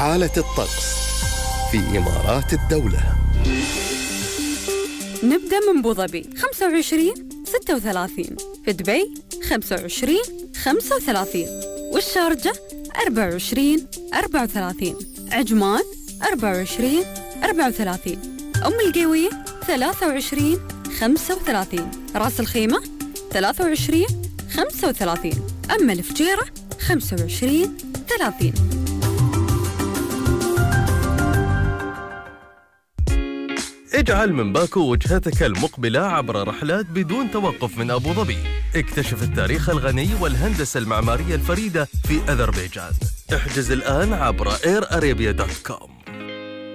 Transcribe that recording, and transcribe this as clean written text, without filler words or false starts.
حالة الطقس في إمارات الدولة. نبدأ من أبو ظبي 25-36، في دبي 25-35، والشارجة 24-34، عجمان 24-34، أم القوية 23-35، راس الخيمة 23-35، أما الفجيرة 25-30. اجعل من باكو وجهتك المقبلة عبر رحلات بدون توقف من أبو ظبي. اكتشف التاريخ الغني والهندسة المعمارية الفريدة في أذربيجان. احجز الآن عبر airarabia.com.